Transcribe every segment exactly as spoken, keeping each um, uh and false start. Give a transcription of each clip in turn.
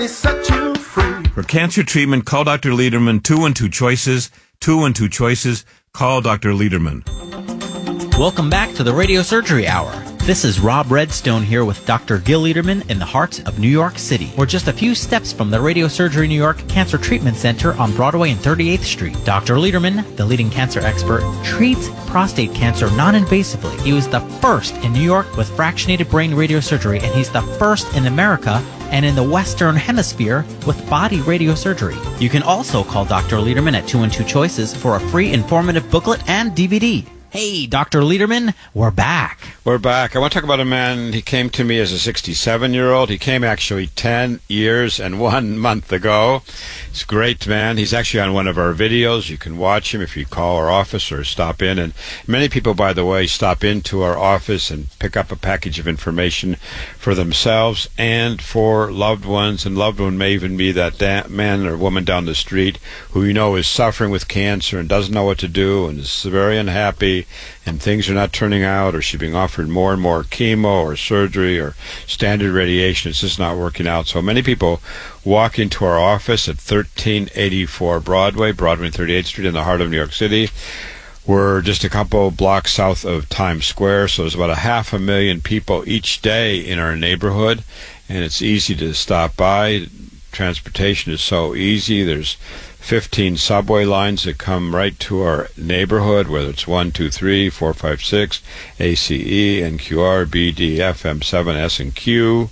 me set you free. For cancer treatment, call Doctor Lederman. Two and two choices. Two and two choices. Call Doctor Lederman. Welcome back to the Radio Surgery Hour. This is Rob Redstone here with Doctor Gil Lederman in the heart of New York City. We're just a few steps from the Radio Surgery New York Cancer Treatment Center on Broadway and thirty-eighth Street. Doctor Lederman, the leading cancer expert, treats prostate cancer non-invasively. He was the first in New York with fractionated brain radiosurgery, and he's the first in America and in the Western Hemisphere with body radiosurgery. You can also call Doctor Lederman at two and two choices for a free informative booklet and D V D. Hey, Doctor Lederman, we're back. We're back. I want to talk about a man. He came to me as a sixty-seven-year-old. He came actually ten years and one month ago. He's a great man. He's actually on one of our videos. You can watch him if you call our office or stop in. And many people, by the way, stop into our office and pick up a package of information for themselves and for loved ones. And loved one may even be that da- man or woman down the street who you know is suffering with cancer and doesn't know what to do and is very unhappy, and things are not turning out, or she's being offered more and more chemo or surgery or standard radiation. It's just not working out. So many people walk into our office at thirteen eighty-four Broadway, Broadway and thirty-eighth Street in the heart of New York City. We're just a couple blocks south of Times Square, so there's about a half a million people each day in our neighborhood, and it's easy to stop by. Transportation is so easy. There's fifteen subway lines that come right to our neighborhood, whether it's one, two, three, four, five, six, A C E, N Q R, B, D, F, M seven, S, and Q.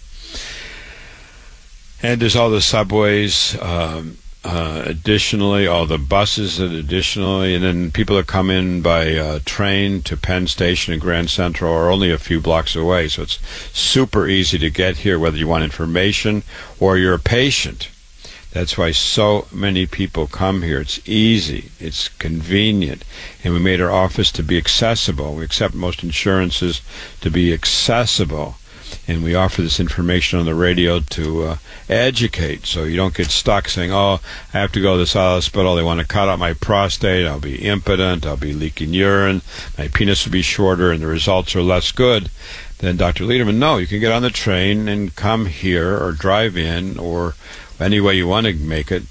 And there's all the subways, um, uh, additionally, all the buses that additionally, and then people that come in by uh, train to Penn Station and Grand Central are only a few blocks away. So it's super easy to get here, whether you want information or you're a patient. That's why so many people come here. It's easy, it's convenient, and we made our office to be accessible. We accept most insurances to be accessible, and we offer this information on the radio to uh, educate, so you don't get stuck saying, oh, I have to go to this hospital, they want to cut out my prostate, I'll be impotent, I'll be leaking urine, my penis will be shorter, and the results are less good. Then Doctor Lederman, no, you can get on the train and come here or drive in or any way you want to make it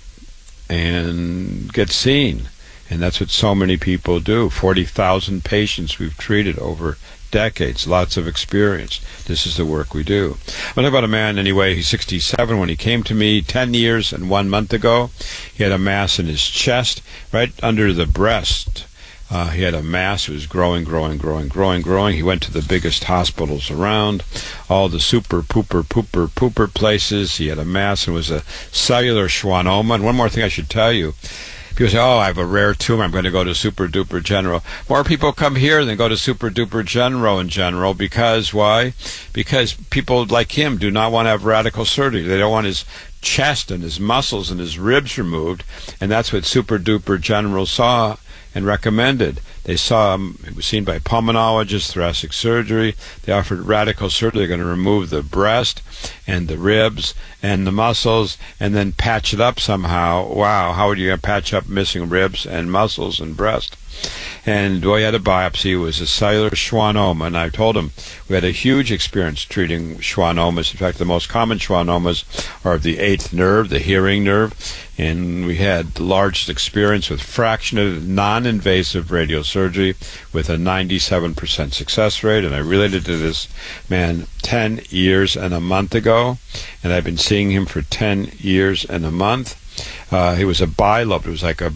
and get seen. And that's what so many people do. forty thousand patients we've treated over decades, lots of experience. This is the work we do. I'm talking about a man, anyway, he's sixty-seven. When he came to me ten years and one month ago, he had a mass in his chest, right under the breast. Uh, he had a mass. It was growing, growing, growing, growing, growing. He went to the biggest hospitals around, all the super pooper, pooper, pooper places. He had a mass, and it was a cellular schwannoma. And one more thing I should tell you. People say, oh, I have a rare tumor, I'm going to go to Super Duper General. More people come here than go to Super Duper General in general. Because, why? Because people like him do not want to have radical surgery. They don't want his chest and his muscles and his ribs removed. And that's what Super Duper General saw and recommended. They saw him, it was seen by pulmonologists, thoracic surgery. They offered radical surgery. They're going to remove the breast and the ribs and the muscles and then patch it up somehow. Wow, how would you patch up missing ribs and muscles and breast? And the way he had a biopsy, it was a cellular schwannoma, and I told him we had a huge experience treating schwannomas. In fact, the most common schwannomas are of the eighth nerve, the hearing nerve, and we had the largest experience with fractionated, non-invasive radiosurgery with a ninety-seven percent success rate, and I related to this man ten years and a month ago, and I've been seeing him for ten years and a month. Uh, he was a bilobe. It was like a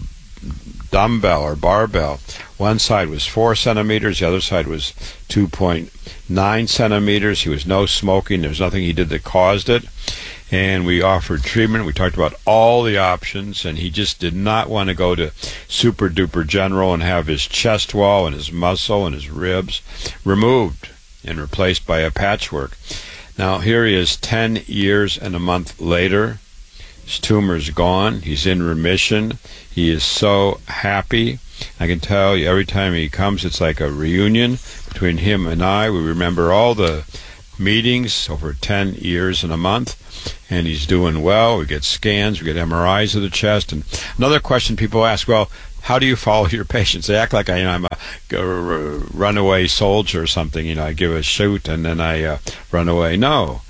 dumbbell or barbell. One side was four centimeters, the other side was two point nine centimeters. He was no smoking. There was nothing he did that caused it. And we offered treatment. We talked about all the options, and he just did not want to go to Super Duper General and have his chest wall and his muscle and his ribs removed and replaced by a patchwork. Now, here he is ten years and a month later. His tumor's gone. He's in remission. He is so happy. I can tell you, every time he comes, it's like a reunion between him and I. We remember all the meetings over ten years and a month, and he's doing well. We get scans, we get M R Is of the chest. And another question people ask, well, how do you follow your patients? They act like I, you know, I'm a, a runaway soldier or something. You know, I give a shoot and then I uh, run away. No.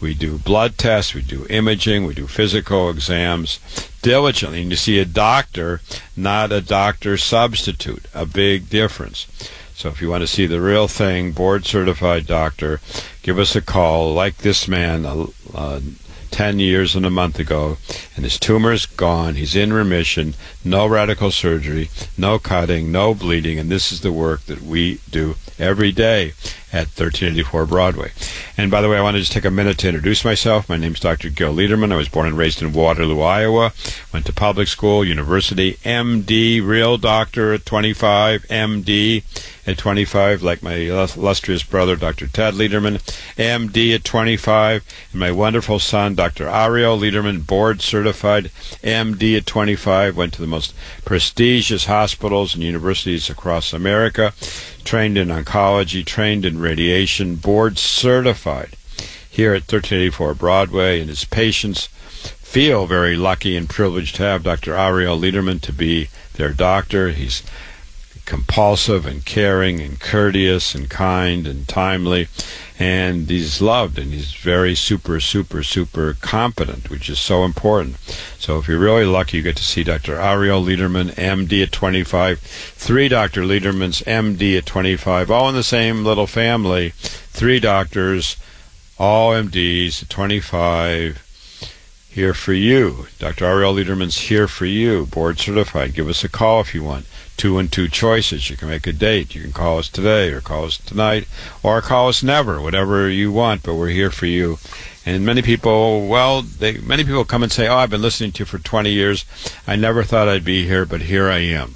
We do blood tests, we do imaging, we do physical exams diligently. And you see a doctor, not a doctor substitute, a big difference. So if you want to see the real thing, board-certified doctor, give us a call like this man uh, uh, ten years and a month ago, and his tumor is gone. He's in remission, no radical surgery, no cutting, no bleeding, and this is the work that we do every day at thirteen eighty-four Broadway. And by the way, I want to just take a minute to introduce myself. My name is Doctor Gil Liederman. I was born and raised in Waterloo, Iowa. Went to public school, university, M D, real doctor at twenty-five, M D at twenty-five, like my illustrious brother, Doctor Ted Liederman, M D at twenty-five, and my wonderful son, Doctor Ariel Liederman, board-certified, M D at twenty-five, went to the most prestigious hospitals and universities across America, trained in oncology, trained in radiation, board-certified here at thirteen eighty-four Broadway, and his patients feel very lucky and privileged to have Doctor Ariel Liederman to be their doctor. He's compulsive and caring and courteous and kind and timely, and he's loved, and he's very super, super, super competent, which is so important. So if you're really lucky, you get to see Doctor Ariel Liederman, M D at twenty-five, three Doctor Liedermans, M D at twenty-five, all in the same little family, three doctors, all M Ds at twenty-five, here for you. Doctor Ariel Liederman's here for you, board certified. Give us a call if you want. Two and two choices. You can make a date. You can call us today or call us tonight or call us never, whatever you want, but we're here for you. And many people, well, they, many people come and say, oh, I've been listening to you for twenty years. I never thought I'd be here, but here I am.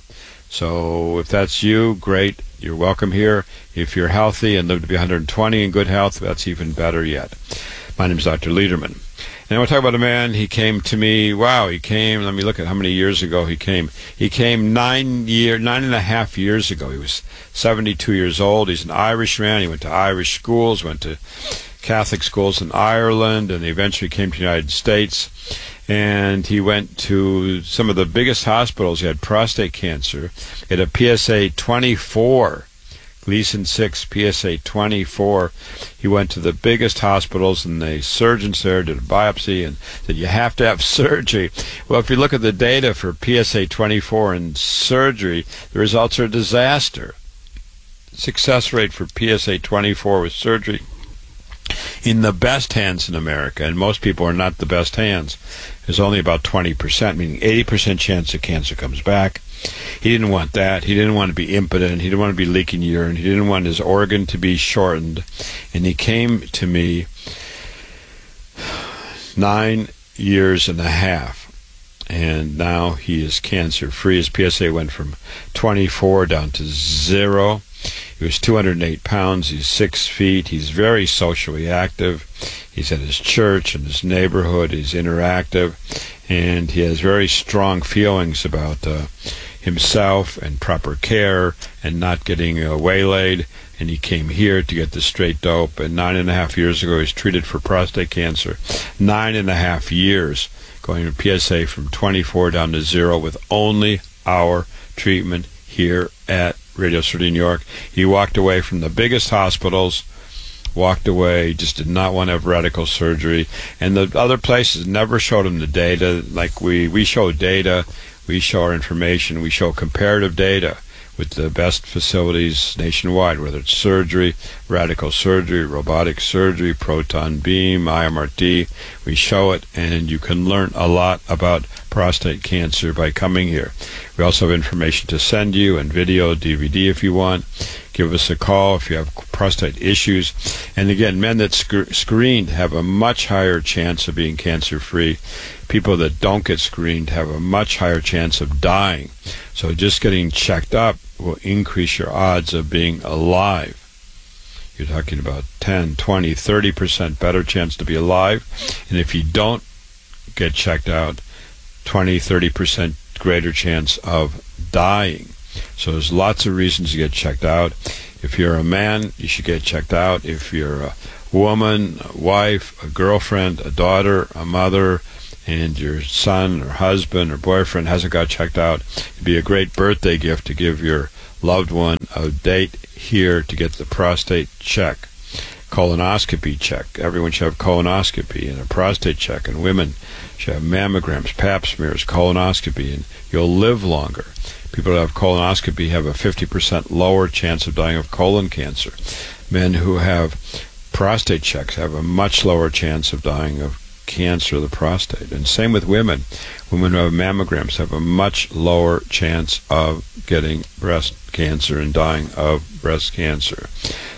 So if that's you, great. You're welcome here. If you're healthy and live to be one hundred twenty in good health, that's even better yet. My name is Doctor Liederman. And I want to talk about a man. He came to me, wow, he came, let me look at how many years ago he came. He came nine year, nine and a half years ago. He was seventy-two years old. He's an Irish man. He went to Irish schools, went to Catholic schools in Ireland, and he eventually came to the United States. And he went to some of the biggest hospitals. He had prostate cancer. He had a P S A twenty-four. Gleason six, P S A twenty-four. He went to the biggest hospitals, and the surgeons there did a biopsy and said, you have to have surgery. Well, if you look at the data for P S A twenty-four and surgery, the results are a disaster. Success rate for P S A twenty-four with surgery in the best hands in America, and most people are not the best hands, is only about twenty percent, meaning eighty percent chance the cancer comes back. He didn't want that. He didn't want to be impotent. He didn't want to be leaking urine. He didn't want his organ to be shortened. And he came to me nine years and a half. And now he is cancer-free. His P S A went from twenty-four down to zero. He was two hundred eight pounds. He's six feet. He's very socially active. He's at his church and his neighborhood. He's interactive. And he has very strong feelings about uh, himself and proper care and not getting uh, waylaid. And he came here to get the straight dope. And nine and a half years ago, he was treated for prostate cancer. Nine and a half years, going to P S A from twenty-four down to zero with only our treatment here at Radio City, New York. He walked away from the biggest hospitals, walked away, just did not want to have radical surgery. And the other places never showed him the data. Like we, we show data, we show our information, we show comparative data with the best facilities nationwide, whether it's surgery, radical surgery, robotic surgery, proton beam, I M R T. We show it, and you can learn a lot about prostate cancer by coming here. We also have information to send you, and video, D V D if you want. Give us a call if you have prostate issues. And again, men that sc- screened have a much higher chance of being cancer-free. People that don't get screened have a much higher chance of dying. So just getting checked up will increase your odds of being alive. You're talking about ten, twenty, thirty percent better chance to be alive. And if you don't get checked out, twenty, thirty percent greater chance of dying. So there's lots of reasons to get checked out. If you're a man, you should get checked out. If you're a woman, a wife, a girlfriend, a daughter, a mother, and your son or husband or boyfriend hasn't got checked out, it'd be a great birthday gift to give your loved one a date here to get the prostate check. colonoscopy check. Everyone should have colonoscopy and a prostate check, and women should have mammograms, pap smears, colonoscopy, and you'll live longer. People who have colonoscopy have a fifty percent lower chance of dying of colon cancer. Men who have prostate checks have a much lower chance of dying of cancer of the prostate. And same with women. Women who have mammograms have a much lower chance of getting breast cancer and dying of breast cancer.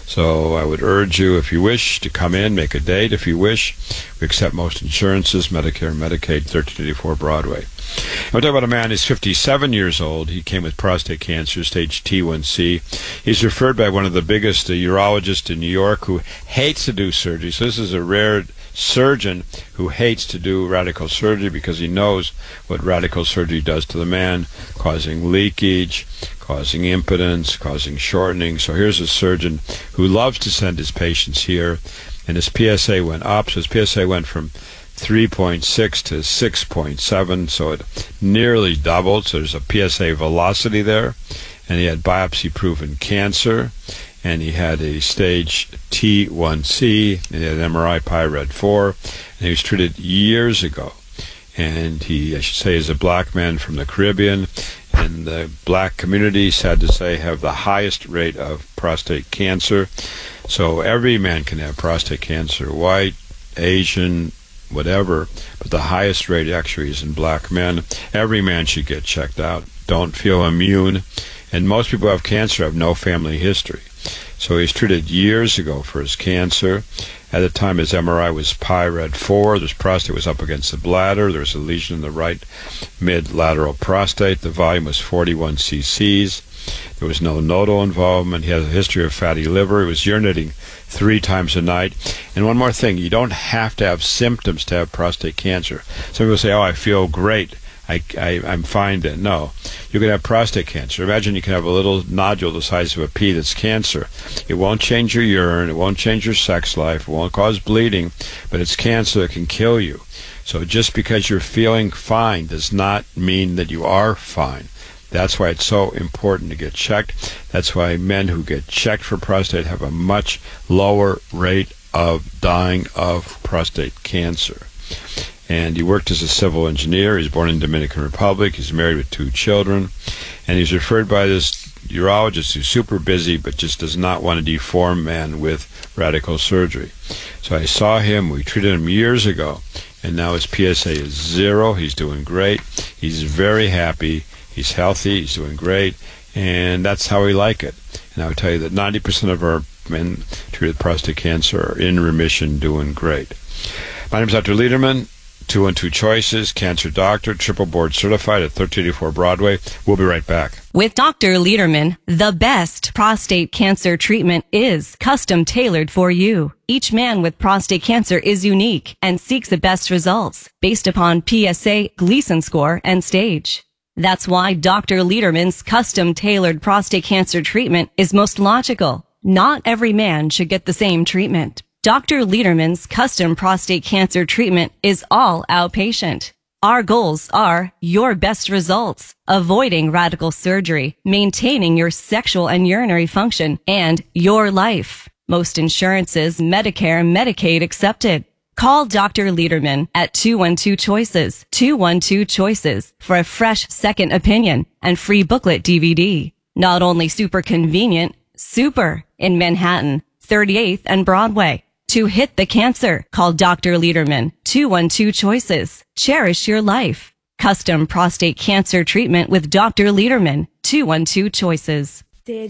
So I would urge you, if you wish, to come in, make a date if you wish. We accept most insurances, Medicare, Medicaid, thirteen eighty-four Broadway. We're talking about a man who's fifty-seven years old. He came with prostate cancer, stage T one C. He's referred by one of the biggest uh, urologists in New York who hates to do surgery. So this is a rare surgeon who hates to do radical surgery because he knows what radical surgery does to the man, causing leakage, causing impotence, causing shortening. So here's a surgeon who loves to send his patients here, and his P S A went up. So his P S A went from three point six to six point seven, so it nearly doubled. So there's a P S A velocity there, and he had biopsy-proven cancer, and he had a stage T one C, and he had an M R I PyRed four, and he was treated years ago. And he, I should say, is a black man from the Caribbean, and the black community, sad to say, have the highest rate of prostate cancer. So every man can have prostate cancer, white, Asian, whatever, but the highest rate actually is in black men. Every man should get checked out. Don't feel immune. And most people who have cancer have no family history. So he's treated years ago for his cancer. At the time, his M R I was PyRed four. His prostate was up against the bladder. There was a lesion in the right mid-lateral prostate. The volume was forty-one c c's. There was no nodal involvement. He has a history of fatty liver. He was urinating three times a night. And one more thing, you don't have to have symptoms to have prostate cancer. Some people say, oh, I feel great. I, I, I'm fine then. No. You can have prostate cancer. Imagine you can have a little nodule the size of a pea that's cancer. It won't change your urine. It won't change your sex life. It won't cause bleeding. But it's cancer that can kill you. So just because you're feeling fine does not mean that you are fine. That's why it's so important to get checked. That's why men who get checked for prostate have a much lower rate of dying of prostate cancer. And he worked as a civil engineer. He's born in Dominican Republic. He's married with two children. And he's referred by this urologist who's super busy but just does not want to deform man with radical surgery. So I saw him. We treated him years ago. And now his P S A is zero. He's doing great. He's very happy. He's healthy. He's doing great. And that's how we like it. And I would tell you that ninety percent of our men treated with prostate cancer are in remission, doing great. My name is Doctor Lederman. Two and two choices, cancer doctor, triple board certified at thirteen eighty-four Broadway. We'll be right back. With Doctor Lederman, the best prostate cancer treatment is custom tailored for you. Each man with prostate cancer is unique and seeks the best results based upon P S A, Gleason score, and stage. That's why Doctor Lederman's custom tailored prostate cancer treatment is most logical. Not every man should get the same treatment. Doctor Lederman's custom prostate cancer treatment is all outpatient. Our goals are your best results, avoiding radical surgery, maintaining your sexual and urinary function, and your life. Most insurances, Medicare, Medicaid accepted. Call Doctor Lederman at two one two choices, two one two choices for a fresh second opinion and free booklet D V D. Not only super convenient, super in Manhattan, thirty-eighth and Broadway. To hit the cancer, call Doctor Lederman, two one two choices. Cherish your life. Custom prostate cancer treatment with Doctor Lederman, two one two choices.